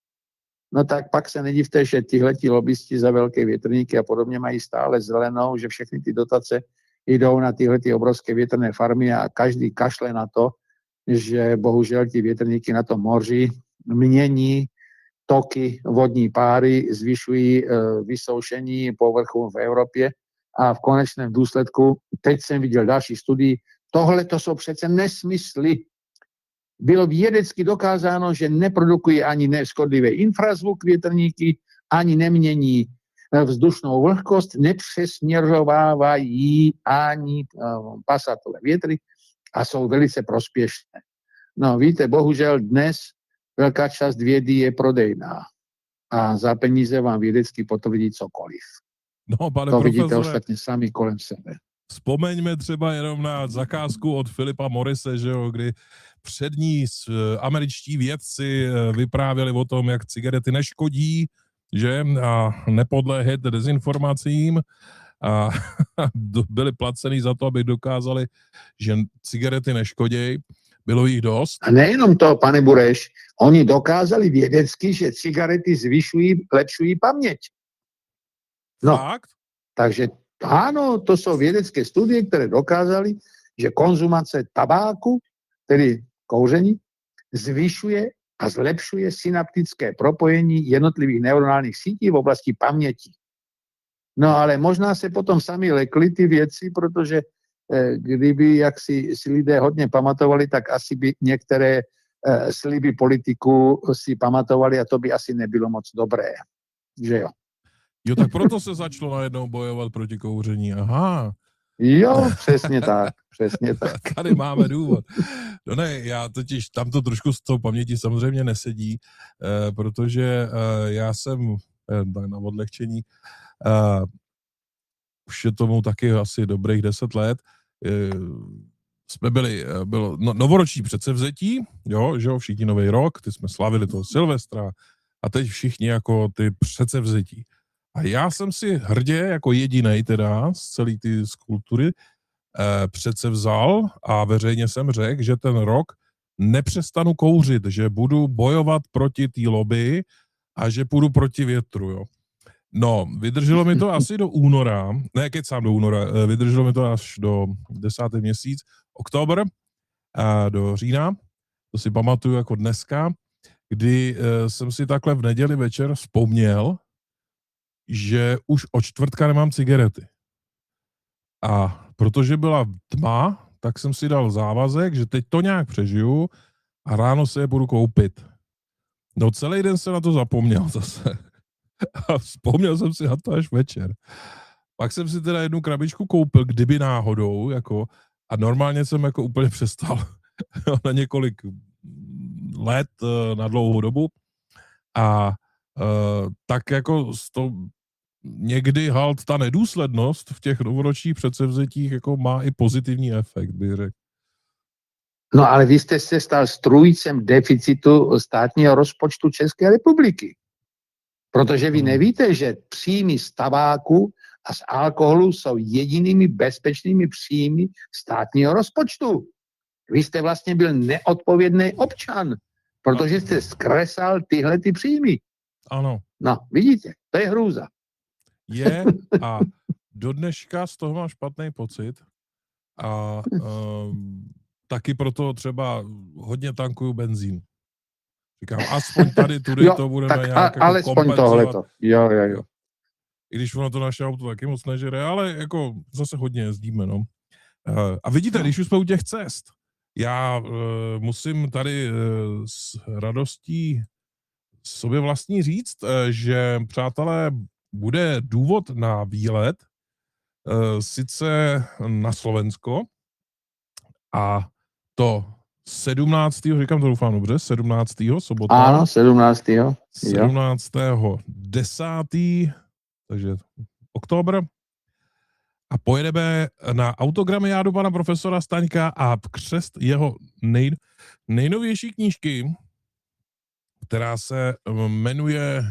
no tak pak se nedivte, že tihleti lobbysti za velké větrníky a podobně mají stále zelenou, že všechny ty dotace jdou na tyhlety obrovské větrné farmy a každý kašle na to, že bohužel ty větrníky na tom moři mění toky vodní páry, zvyšují e, vysoušení povrchu v Evropě a v konečném důsledku, teď jsem viděl další studii, tohle to jsou přece nesmysly. Bylo vědecky dokázáno, že neprodukují ani neškodlivé infrazvuk větrníky, ani nemění vzdušnou vlhkost, nepřesměrovávají ani pasatové větry a jsou velice prospěšné. No víte, bohužel dnes velká část vědy je prodejná a za peníze vám vědecky potvrdí cokoliv. No, pane to profesore, vidíte ostatně sami kolem sebe. Vzpomeňme třeba jenom na zakázku od Philipa Morrise, že jo, kdy přední američtí vědci vyprávěli o tom, jak cigarety neškodí, že, a nepodléhat dezinformacím a byli placeni za to, aby dokázali, že cigarety neškodějí. Bylo jich dost. A nejenom to, pane Bureš, oni dokázali vědecky, že cigarety zvyšují, lepšují paměť. No, Fakt? takže áno, to sú vedecké studie, ktoré dokázali, že konzumace tabáku, tedy kouření, zvyšuje a zlepšuje synaptické propojení jednotlivých neuronálnych sítí v oblasti paměti. No ale možná se potom sami lekli ty věci, protože eh, kdyby jak si, si lidé hodně pamatovali, tak asi by některé eh, sliby politiků si pamatovali a to by asi nebylo moc dobré. Že jo? Jo, tak proto se začalo najednou bojovat proti kouření. Aha. Jo, přesně tak, přesně tak. Tady máme důvod. No ne, já totiž tam to trošku z toho paměti samozřejmě nesedí, eh, protože eh, já jsem eh, na odlehčení eh, už je tomu taky asi dobrých deset let, eh, jsme byli, bylo no, novoroční předsevzetí, jo, že jo, všichni nový rok, ty jsme slavili toho Silvestra a teď všichni jako ty předsevzetí. A já jsem si hrdě jako jedinej teda z celé ty kultury eh, předsevzal a veřejně jsem řekl, že ten rok nepřestanu kouřit, že budu bojovat proti té lobby a že půjdu proti větru, jo. No, vydrželo mi to asi do února, ne, kecám do února, vydrželo mi to až do desátý měsíc, oktober, a do října, to si pamatuju jako dneska, kdy jsem si takhle v neděli večer vzpomněl, že už od čtvrtka nemám cigarety. A protože byla tma, tak jsem si dal závazek, že teď to nějak přežiju a ráno se je budu koupit. No celý den se na to zapomněl zase. A vzpomněl jsem si na to až večer. Pak jsem si teda jednu krabičku koupil, kdyby náhodou, jako, a normálně jsem jako úplně přestal na několik let, na dlouhou dobu. A uh, tak jako to někdy halt ta nedůslednost v těch novoročních předsevzetích jako má i pozitivní efekt, bych řekl. No ale vy jste se stal strůjcem deficitu státního rozpočtu České republiky. Protože vy nevíte, že příjmy z tabáku a z alkoholu jsou jedinými bezpečnými příjmy státního rozpočtu. Vy jste vlastně byl neodpovědný občan, protože jste zkresal tyhle ty příjmy. Ano. No, vidíte, to je hrůza. Je a do dneška z toho mám špatný pocit a um, taky proto třeba hodně tankuju benzín. Říkám, aspoň tady, tudy jo, to budeme tak nějak a, jako alespoň kompenzovat. tohleto. Jo, jo, jo. I když ono to naše auto taky moc nežere, ale jako zase hodně jezdíme, no. Uh, a vidíte, když už jsme u těch cest, já uh, musím tady uh, s radostí sobě vlastní říct, uh, že, přátelé, bude důvod na výlet, uh, sice na Slovensko, a to sedmnáctého říkám to doufám dobře, sedmnáctého sobota. Ano, sedmnáctého sedmnáctého desátého takže oktober. A pojedeme na autogramiádu pana profesora Staňka a křest jeho nej, nejnovější knížky, která se jmenuje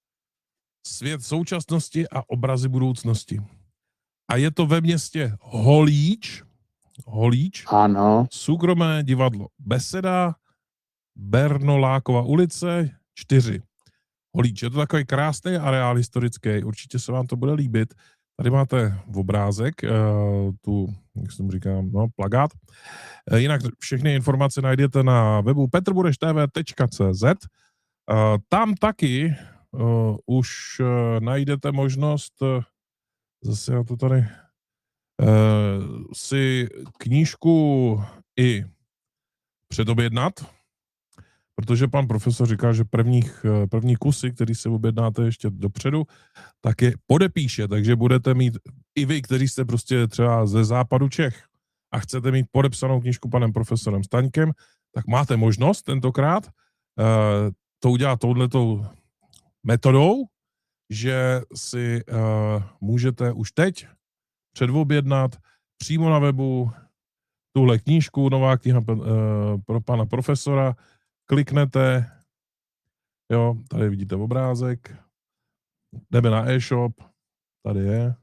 Svět současnosti a obrazy budoucnosti. A je to ve městě Holíč, Holíč, ano. Soukromé divadlo Beseda, Bernolákova ulice čtyři. Holíč, je to takový krásný areál historický, určitě se vám to bude líbit. Tady máte obrázek, tu, jak jsem říkám, no, plagát. Jinak všechny informace najdete na webu petrbureštv tečka cé zet. Tam taky uh, už uh, najdete možnost, uh, zase já to tady, uh, si knížku i předobjednat, protože pan profesor říká, že prvních, první kusy, který se objednáte ještě dopředu, tak je podepíše, takže budete mít i vy, kteří jste prostě třeba ze západu Čech a chcete mít podepsanou knížku panem profesorem Staňkem, tak máte možnost tentokrát uh, to udělat touhletou metodou, že si uh, můžete už teď předobjednat přímo na webu tuhle knížku, nová kniha uh, pro pana profesora, kliknete, jo, tady vidíte obrázek, jdeme na e-shop, tady je,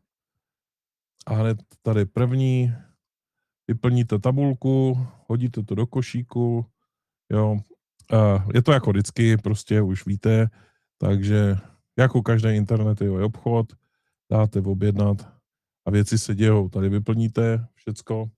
a hned tady první, vyplníte tabulku, hodíte to do košíku, jo, je to jako vždycky, prostě už víte, takže jako každý internetový obchod, dáte objednat a věci se dějou, tady vyplníte všecko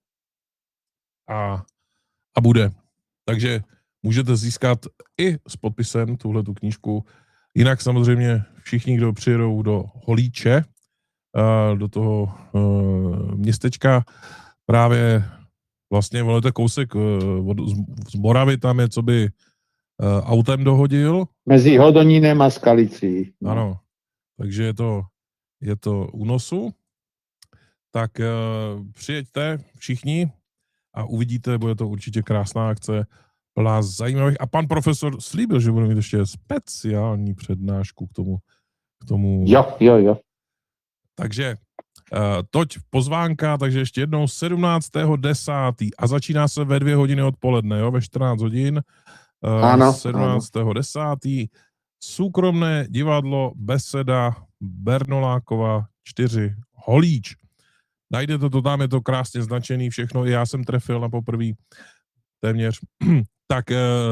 a, a bude. Takže můžete získat i s podpisem tuhletu knížku. Jinak samozřejmě všichni, kdo přijedou do Holíče, do toho městečka, právě vlastně volete kousek z Moravy, tam je, co by autem dohodil. Mezi Hodonínem a Skalicí. No. Ano, takže je to, je to únosu. Tak přijeďte všichni a uvidíte, bude to určitě krásná akce, plná zajímavých. A pan profesor slíbil, že bude mít ještě speciální přednášku k tomu. K tomu. Jo, jo, jo. Takže toť pozvánka, takže ještě jednou sedmnáctého desátého a začíná se ve dvě hodiny odpoledne, jo, ve čtrnáct hodin. Ano, sedmnáctého desátého Súkromné divadlo Beseda Bernolákova čtyři Holíč. Najdete to tam, je to krásně značený všechno, i já jsem trefil na poprvý téměř. Tak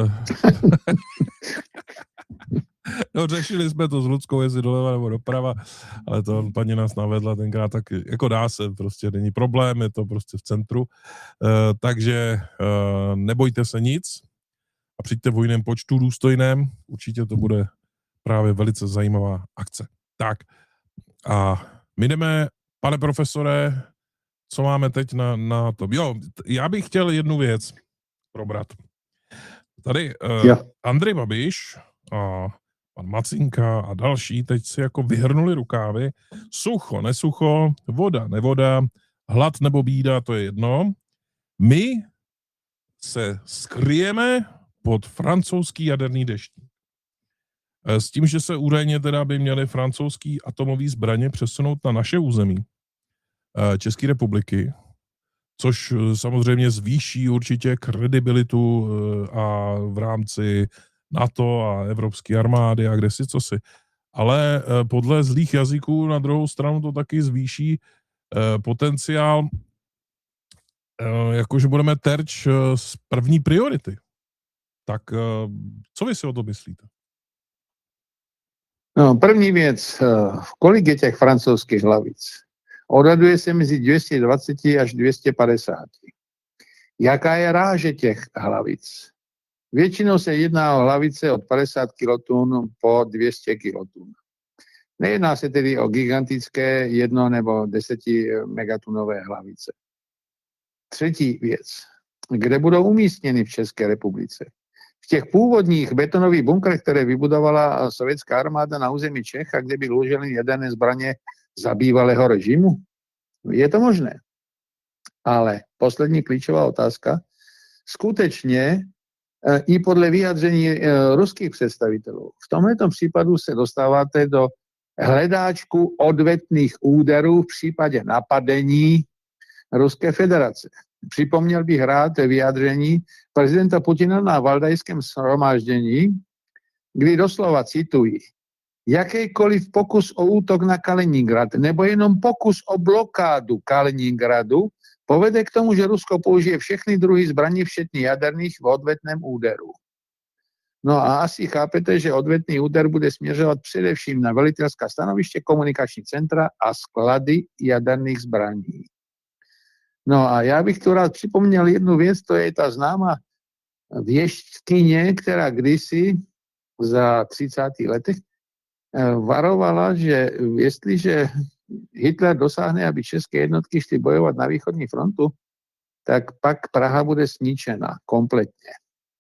no, řešili jsme to s Ludskou, jestli doleva nebo doprava, ale to paní nás navedla tenkrát, tak jako dá se, prostě není problém, je to prostě v centru. Uh, takže uh, nebojte se nic a přijďte v hojném počtu důstojném, určitě to bude právě velice zajímavá akce. Tak a my jdeme, pane profesore, co máme teď na, na to? Jo, já bych chtěl jednu věc probrat. Tady uh, Andrej Babiš a pan Macinka a další teď si jako vyhrnuli rukávy. Sucho, nesucho, voda, nevoda, hlad nebo bída, to je jedno. My se skryjeme pod francouzský jaderný deštník. S tím, že se údajně teda by měly francouzský atomový zbraně přesunout na naše území České republiky, což samozřejmě zvýší určitě kredibilitu a v rámci NATO a evropské armády a kdesi cosi. Ale podle zlých jazyků na druhou stranu to taky zvýší potenciál, jakože budeme terč z první priority. Tak co vy si o to myslíte? No, první věc, kolik je těch francouzských hlavic? Odhaduje se mezi dvě stě dvacet až dvě stě padesát. Jaká je ráže těch hlavic? Většinou se jedná o hlavice od padesát kilotun po dvě stě kilotun. Nejedná se tedy o gigantické jedno nebo deseti megatunové hlavice. Třetí věc. Kde budou umístěny v České republice? V těch původních betonových bunkrech, které vybudovala sovětská armáda na území Čech, a kde by uloženy jaderné zbraně za bývalého režimu? Je to možné. Ale poslední klíčová otázka. Skutečně i podle vyjádření ruských představitelů. V tomto případu se dostáváte do hledáčku odvetných úderů v případě napadení Ruské federace. Připomněl bych rád vyjádření prezidenta Putina na Valdajském shromáždění, kdy doslova cituji: jakýkoliv pokus o útok na Kaliningrad nebo jenom pokus o blokádu Kaliningradu povede k tomu, že Rusko použije všechny druhy zbraní, včetně jaderných, v odvetném úderu. No a asi chápete, že odvetný úder bude směřovat především na velitelská stanoviště, komunikační centra a sklady jaderných zbraní. No a já bych tu rád připomněl jednu věc, to je ta známá věštkyně, která kdysi za třicátých letech varovala, že jestliže Hitler dosáhne, aby české jednotky šly bojovat na východní frontu, tak pak Praha bude zničena kompletně.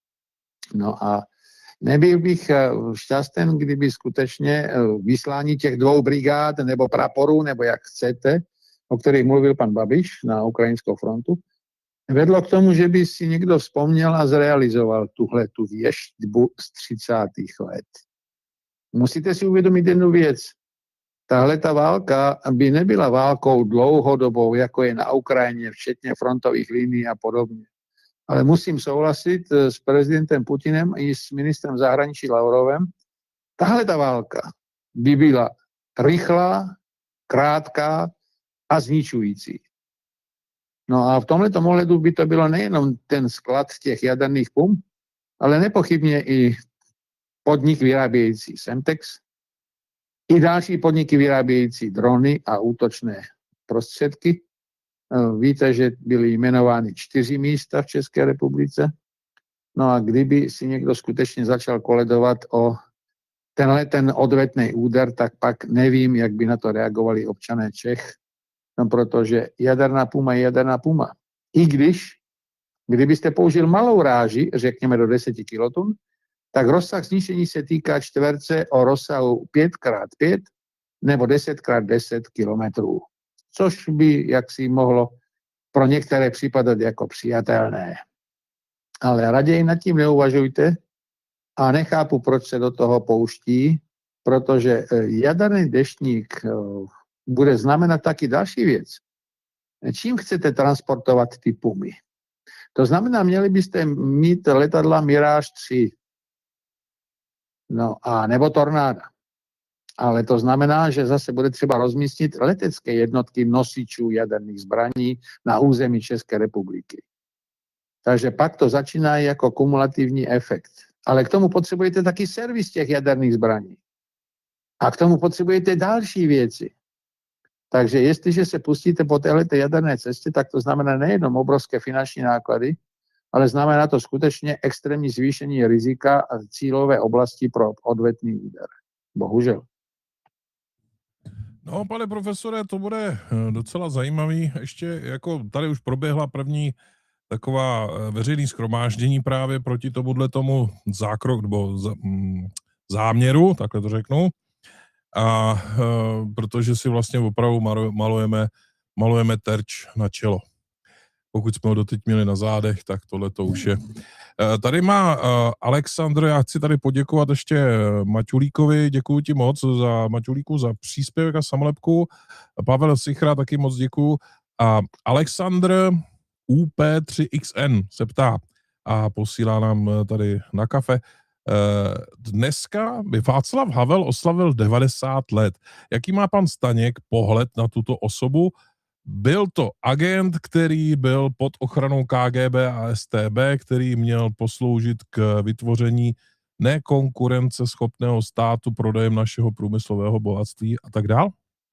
No a nebyl bych šťasten, kdyby skutečně vyslání těch dvou brigád nebo praporů, nebo jak chcete, o kterých mluvil pan Babiš na ukrajinskou frontu, vedlo k tomu, že by si někdo vzpomněl a zrealizoval tuhle tu věštbu z třicátých let. Musíte si uvědomit jednu věc. Tahle ta válka by nebyla válkou dlouhodobou, jako je na Ukrajině, včetně frontových linií a podobně. Ale musím souhlasit s prezidentem Putinem i s ministrem zahraničí Lavrovem. Tahle ta válka by byla rychlá, krátká a zničující. No a v tomhletom ohledu by to bylo nejenom ten sklad těch jaderných pump, ale nepochybně i podnik vyrábějící Semtex, i další podniky vyrábějící drony a útočné prostředky. Víte, že byly jmenovány čtyři místa v České republice. No a kdyby si někdo skutečně začal koledovat o tenhle ten odvetný úder, tak pak nevím, jak by na to reagovali občané Čech, no protože jaderná puma je jaderná puma. I když, kdybyste použil malou ráži, řekněme do deseti kilotun, tak rozsah zničení se týká čtverce o rozsahu pět krát pět nebo deset krát deset kilometrů, což by jaksi mohlo pro některé připadat jako přijatelné. Ale raději nad tím neuvažujte a nechápu, proč se do toho pouští, protože jaderný deštník bude znamenať taký ďalší vec. Čím chcete transportovať ty pumy? To znamená, měli byste mít letadla Mirage tři. No a nebo Tornáda. Ale to znamená, že zase bude třeba rozmístit letecké jednotky nosičů jaderných zbraní na území České republiky. Takže pak to začíná jako kumulativní efekt. Ale k tomu potřebujete taky servis těch jaderných zbraní. A k tomu potřebujete další věci. Takže jestliže se pustíte po této jaderné cestě, tak to znamená nejenom obrovské finanční náklady, ale znamená to skutečně extrémní zvýšení rizika a cílové oblasti pro odvetný úder. Bohužel. No, pane profesore, to bude docela zajímavý. Ještě jako tady už proběhla první taková veřejný shromáždění právě proti tomuhle tomu zákrok, nebo záměru, takhle to řeknu. A uh, protože si vlastně opravdu malujeme, malujeme terč na čelo. Pokud jsme ho doteď měli na zádech, tak tohle to už je. Uh, tady má uh, Alexandr, já chci tady poděkovat ještě Maťulíkovi, děkuji ti moc za Maťulíku za příspěvek a samolepku. Pavel Sichra taky moc děkuji. A Alexandr U P tři X N se ptá a posílá nám tady na kafe. Dneska by Václav Havel oslavil devadesát let. Jaký má pan Staněk pohled na tuto osobu? Byl to agent, který byl pod ochranou K G B a S T B, který měl posloužit k vytvoření nekonkurenceschopného státu prodejem našeho průmyslového bohatství a tak dál?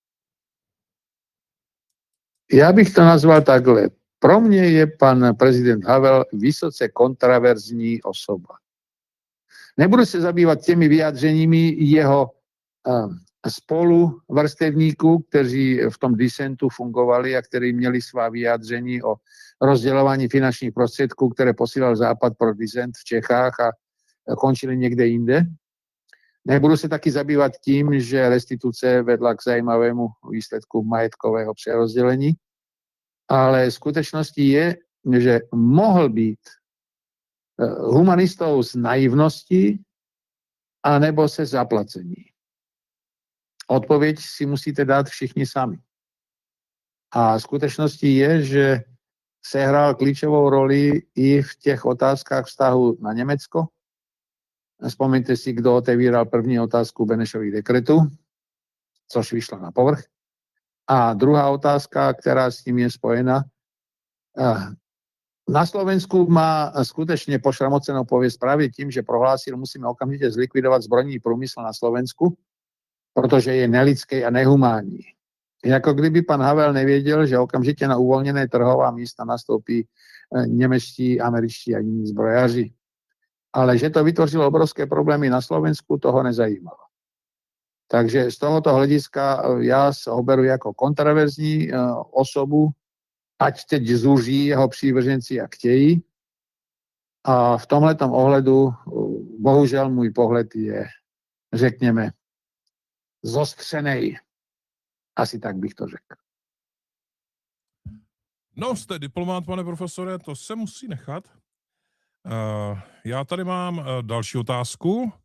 Já bych to nazval takhle. Pro mě je pan prezident Havel vysoce kontraverzní osoba. Nebudu se zabývat těmi vyjádřeními jeho uh, spoluvrstevníků, kteří v tom disentu fungovali a kteří měli svá vyjádření o rozdělování finančních prostředků, které posílal Západ pro disent v Čechách a končili někde jinde. Nebudu se taky zabývat tím, že restituce vedla k zajímavému výsledku majetkového přerozdělení, ale skutečností je, že mohl být humanistou z naivnosti anebo se zaplacení. Odpověď si musíte dát všichni sami. A skutečností je, že sehrál klíčovou roli i v těch otázkách vztahu na Německo. Vzpomeňte si, kdo otevíral první otázku Benešových dekretů, což vyšlo na povrch. A druhá otázka, která s tím je spojena, na Slovensku má skutečně pošramocenou pověst právě tím, že prohlásil, musíme okamžitě zlikvidovat zbrojní průmysl na Slovensku, protože je nelidský a nehumánní. Jako kdyby pan Havel nevěděl, že okamžitě na uvolněné trhová místa nastoupí němečtí, američtí a jiní zbrojaři. Ale že to vytvořilo obrovské problémy na Slovensku, toho nezajímalo. Takže z tohoto hlediska já ho beru jako kontraverzní osobu, ať teď zúží jeho přívrženci, jak chtějí. A v tomhletom ohledu, bohužel můj pohled je, řekněme, zostřenej. Asi tak bych to řekl. No, jste diplomát, pane profesore, to se musí nechat. Uh, já tady mám uh, další otázku. Uh,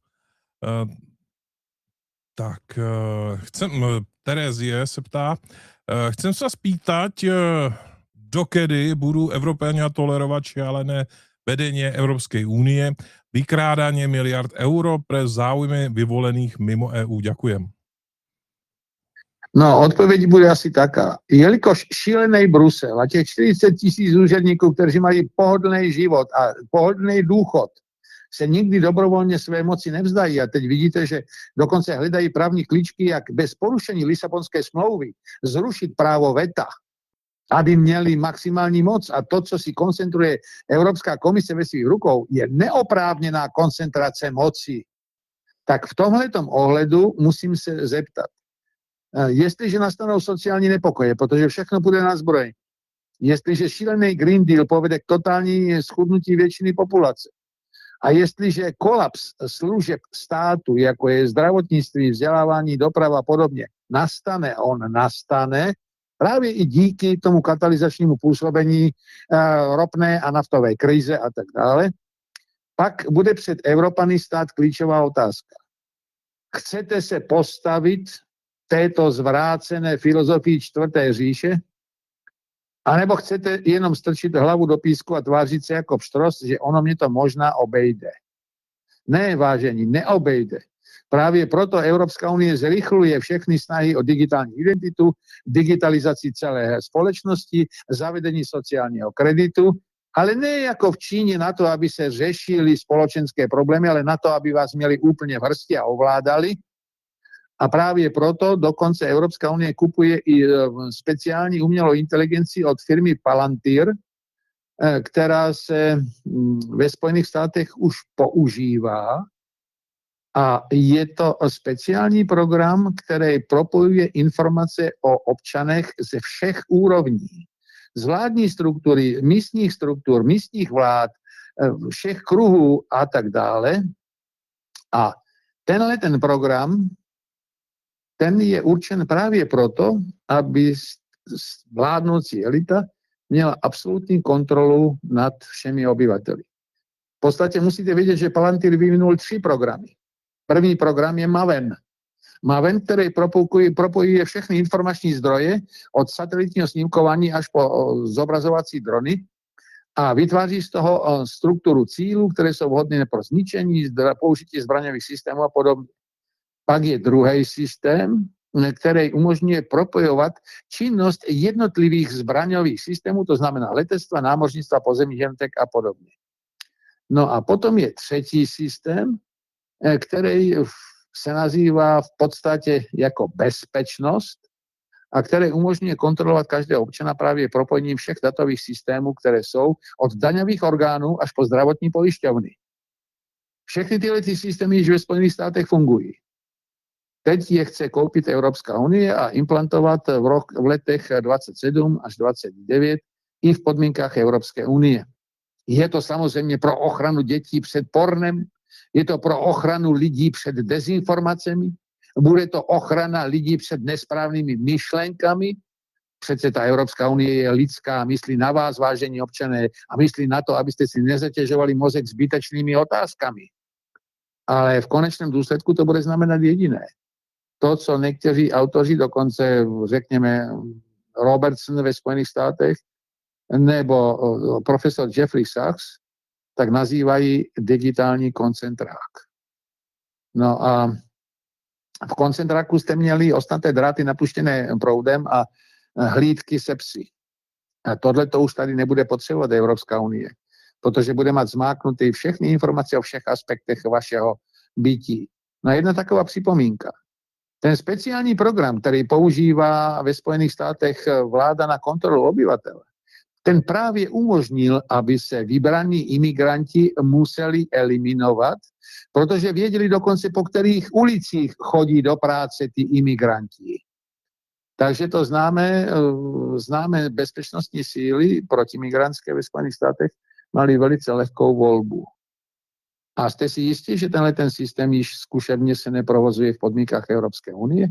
tak, uh, chcem, uh, Terezie se ptá, uh, chcem se spýtať, uh, dokedy budú Evropania tolerovať šialené vedenie Európskej únie, vykrádanie miliard euro pre záujmy vyvolených mimo E U. Ďakujem. No, odpověď bude asi taká. Jelikož šílený Brusel a těch čtyřicet tisíc úředníků, kteří mají pohodlný život a pohodlný důchod, se nikdy dobrovolně své moci nevzdají. A teď vidíte, že dokonce hledají právní klíčky, jak bez porušení Lisabonské smlouvy zrušit právo veta, aby měli maximální moc. A to, co si koncentruje Evropská komise ve svých rukou, je neoprávněná koncentrace moci. Tak v tomhletom ohledu musím se zeptat. Jestliže nastanou sociální nepokoje, protože všechno bude na zbroj, jestliže šílený Green Deal povede k totální schudnutí většiny populace a jestliže kolaps služeb státu, jako je zdravotnictví, vzdělávání, doprava a podobně, nastane, on nastane, právě i díky tomu katalyzačnímu působení uh, ropné a naftové krize a tak dále, pak bude před Evropany stát klíčová otázka. Chcete se postavit této zvrácené filozofii čtvrté říše? A nebo chcete jenom strčit hlavu do písku a tvářit se jako pštros, že ono mě to možná obejde? Ne, vážení, neobejde. Právě proto Evropská unie zrychluje všechny snahy o digitální identitu, digitalizaci celé společnosti, zavedení sociálního kreditu, ale ne jako v Číně na to, aby se řešili společenské problémy, ale na to, aby vás měli úplně v hrsti a ovládali. A právě proto dokonce Evropská unie kupuje i speciální umělou inteligenci od firmy Palantir, která se ve Spojených státech už používá. A je to speciální program, který propojuje informace o občanech ze všech úrovní. Z vládní struktury, místních struktur, místních vlád, všech kruhů a tak dále. A tenhle ten program, ten je určen právě proto, aby vládnoucí elita měla absolutní kontrolu nad všemi obyvateli. V podstatě musíte vědět, že Palantir vyvinul tři programy. První program je Maven. Maven, který propojuje, propojuje všechny informační zdroje od satelitního snímkování až po zobrazovací drony a vytváří z toho strukturu cílů, které jsou vhodné pro zničení, použití zbraňových systémů a podobně. Pak je druhý systém, který umožňuje propojovat činnost jednotlivých zbraňových systémů, to znamená letectva, námořnictva, pozemních jednotek a podobně. No a potom je třetí systém, který se nazývá v podstatě jako bezpečnost a který umožňuje kontrolovat každého občana právě propojením všech datových systémů, které jsou od daňových orgánů až po zdravotní pojišťovny. Všechny tyhle ty systémy již ve Spojených státech fungují. Teď je chce koupit Evropská unie a implantovat v, rok, v letech dvacet sedm až dvacet devět i v podmínkách Evropské unie. Je to samozřejmě pro ochranu dětí před pornem, je to pro ochranu lidí před dezinformacemi, bude to ochrana lidí před nesprávnými myšlenkami. Přece ta Evropská unie je lidská, myslí na vás, vážení občané, a myslí na to, abyste si nezatěžovali mozek zbytečnými otázkami. Ale v konečném důsledku to bude znamenat jediné. To, co někteří autoři, dokonce řekněme Robertson ve Spojených státech, nebo profesor Jeffrey Sachs, tak nazývají digitální koncentrák. No a v koncentráku jste měli ostnaté dráty napuštěné proudem a hlídky se psy. A tohle to už tady nebude potřebovat Evropská unie, protože bude mít zmáknutý všechny informace o všech aspektech vašeho bytí. No jedna taková připomínka. Ten speciální program, který používá ve Spojených státech vláda na kontrolu obyvatel, ten právě umožnil, aby se vybraní imigranti museli eliminovat, protože věděli dokonce, po kterých ulicích chodí do práce ty imigranti. Takže to známe, známe bezpečnostní síly protimigrantské ve Spojených státech mali velice lehkou volbu. A jste si jistí, že tenhle ten systém již zkušebně se neprovozuje v podmínkách Evropské unie?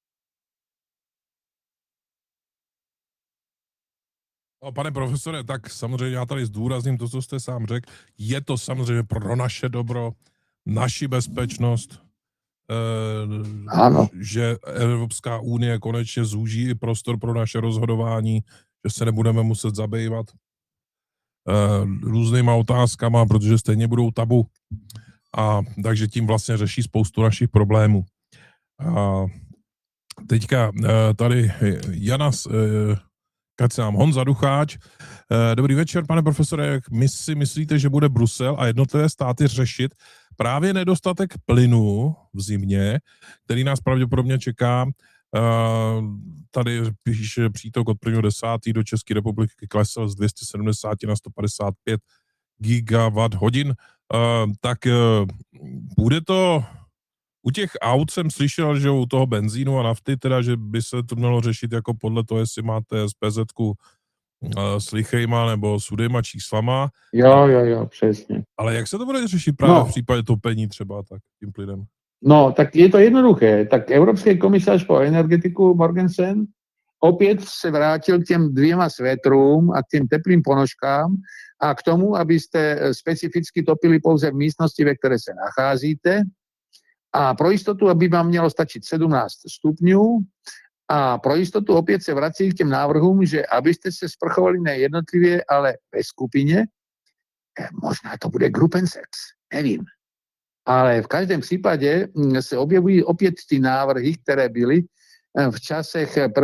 No, pane profesore, tak samozřejmě já tady zdůrazním to, co jste sám řekl. Je to samozřejmě pro naše dobro, naši bezpečnost, eh, ano. že Evropská unie konečně zúží i prostor pro naše rozhodování, že se nebudeme muset zabývat eh, různýma otázkama, protože stejně budou tabu. A takže tím vlastně řeší spoustu našich problémů. A teďka eh, tady Jana eh, Kacám, Honza Ducháč. Dobrý večer, pane profesore, jak my si myslíte, že bude Brusel a jednotlivé státy řešit právě nedostatek plynu v zimě, který nás pravděpodobně čeká? Tady píše přítok od prvního desátého do České republiky klesl z dvě stě sedmdesát na sto padesát pět gigawatt hodin. Tak bude to... U těch aut jsem slyšel, že u toho benzínu a nafty, teda, že by se to mělo řešit jako podle toho, jestli máte S P Z-ku uh, s lichejma nebo sudejma číslama. Jo, jo, jo, přesně. Ale jak se to bude řešit právě no. v případě topení třeba tak tím plynem? No, tak je to jednoduché. Tak Evropský komisař po energetiku Morgensen opět se vrátil k těm dvěma svetrům a k těm teplým ponožkám a k tomu, abyste specificky topili pouze v místnosti, ve které se nacházíte, A pro jistotu, aby vám mělo stačit sedmnáct stupňů, a pro jistotu opět se vrací k těm návrhům, že abyste se sprchovali ne jednotlivě, ale ve skupině, možná to bude gruppensex, nevím. Ale v každém případě se objevují opět ty návrhy, které byly v časech